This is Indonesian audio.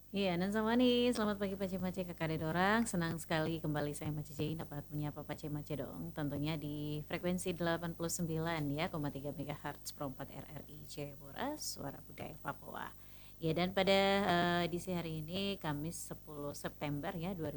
Iya, dan sama nih, selamat pagi Pace-Pace kakak ada orang. Senang sekali kembali saya Mace Jai dapat menyapa Pace-Mace dong. Tentunya di frekuensi 89 ya, 3 MHz Pro 4 RRI Jayapura, Suara Budaya Papua. Ya, dan pada edisi hari ini Kamis 10 September ya